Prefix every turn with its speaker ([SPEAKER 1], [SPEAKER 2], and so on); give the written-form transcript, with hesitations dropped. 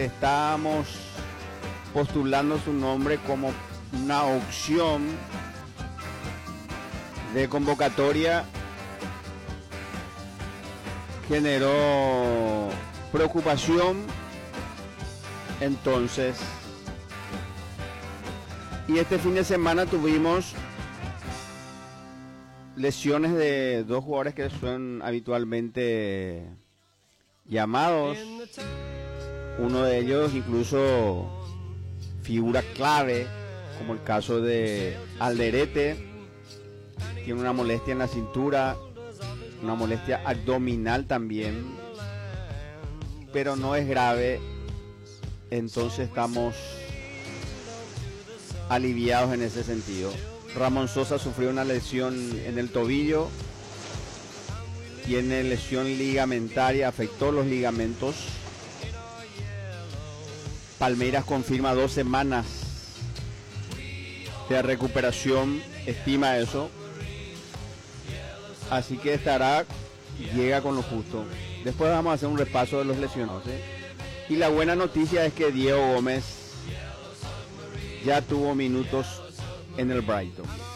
[SPEAKER 1] Estamos postulando su nombre como una opción de convocatoria. Generó preocupación entonces, y este fin de semana tuvimos lesiones de dos jugadores que son habitualmente llamados. Uno de ellos incluso figura clave, como el caso de Alderete. Tiene una molestia en la cintura, una molestia abdominal también, pero no es grave, entonces estamos aliviados en ese sentido. Ramón Sosa sufrió una lesión en el tobillo, tiene lesión ligamentaria, afectó los ligamentos. Palmeiras confirma 2 semanas de recuperación, estima eso. Así que llega con lo justo. Después vamos a hacer un repaso de los lesionados, ¿eh? Y la buena noticia es que Diego Gómez ya tuvo minutos en el Brighton.